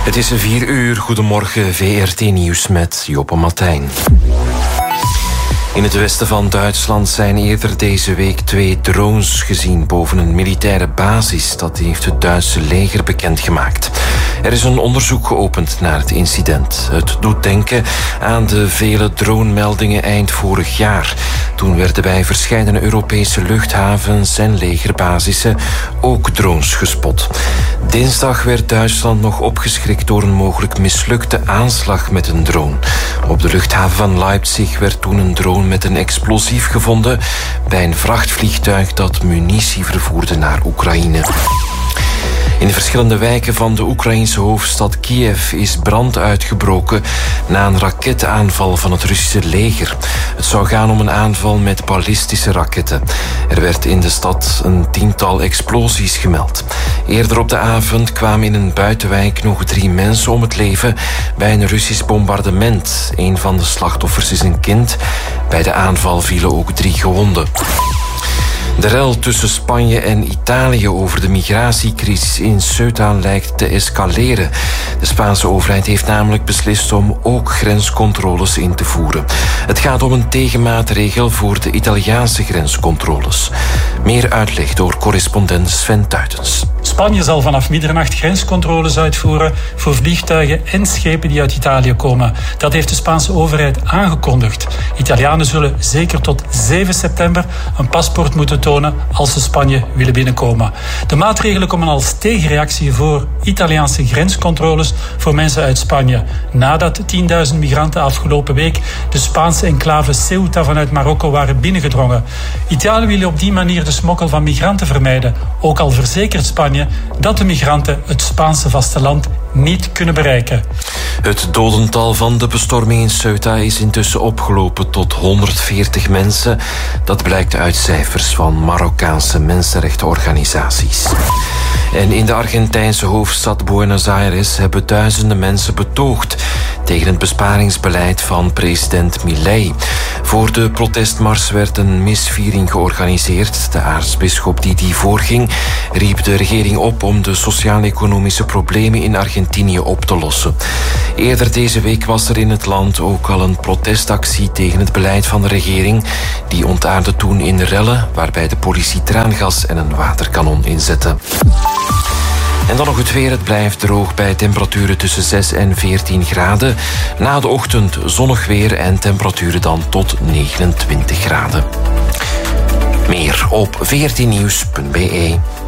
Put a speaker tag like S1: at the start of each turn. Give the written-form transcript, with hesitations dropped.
S1: Het is 4 uur. Goedemorgen, VRT Nieuws met Joppe Martijn. In het westen van Duitsland zijn eerder deze week 2 drones gezien boven een militaire basis. Dat heeft het Duitse leger bekendgemaakt. Er is een onderzoek geopend naar het incident. Het doet denken aan de vele dronemeldingen eind vorig jaar. Toen werden bij verscheidene Europese luchthavens en legerbasissen ook drones gespot. Dinsdag werd Duitsland nog opgeschrikt door een mogelijk mislukte aanslag met een drone. Op de luchthaven van Leipzig werd toen een drone met een explosief gevonden bij een vrachtvliegtuig dat munitie vervoerde naar Oekraïne. In de verschillende wijken van de Oekraïnse hoofdstad Kiev is brand uitgebroken na een raketaanval van het Russische leger. Het zou gaan om een aanval met ballistische raketten. Er werd in de stad een 10-tal explosies gemeld. Eerder op de avond kwamen in een buitenwijk nog 3 mensen om het leven bij een Russisch bombardement. Een van de slachtoffers is een kind. Bij de aanval vielen ook 3 gewonden. De rel tussen Spanje en Italië over de migratiecrisis in Ceuta lijkt te escaleren. De Spaanse overheid heeft namelijk beslist om ook grenscontroles in te voeren. Het gaat om een tegenmaatregel voor de Italiaanse grenscontroles. Meer uitleg door correspondent Sven Tuitens.
S2: Spanje zal vanaf middernacht grenscontroles uitvoeren voor vliegtuigen en schepen die uit Italië komen. Dat heeft de Spaanse overheid aangekondigd. Italianen zullen zeker tot 7 september een paspoort moeten tonen als ze Spanje willen binnenkomen. De maatregelen komen als tegenreactie voor Italiaanse grenscontroles voor mensen uit Spanje. Nadat 10.000 migranten afgelopen week de Spaanse enclave Ceuta vanuit Marokko waren binnengedrongen. Italië wil op die manier de smokkel van migranten vermijden. Ook al verzekert Spanje dat de migranten het Spaanse vasteland niet kunnen bereiken.
S1: Het dodental van de bestorming in Ceuta is intussen opgelopen tot 140 mensen. Dat blijkt uit cijfers van Marokkaanse mensenrechtenorganisaties. En in de Argentijnse hoofdstad Buenos Aires hebben duizenden mensen betoogd tegen het besparingsbeleid van president Milei. Voor de protestmars werd een misviering georganiseerd. De aartsbisschop die voorging riep de regering op om de sociaal-economische problemen in Argentinië op te lossen. Eerder deze week was er in het land ook al een protestactie tegen het beleid van de regering. Die ontaarde toen in rellen waarbij de politie traangas en een waterkanon inzette. En dan nog het weer. Het blijft droog bij temperaturen tussen 6 en 14 graden. Na de ochtend zonnig weer en temperaturen dan tot 29 graden. Meer op 14nieuws.be.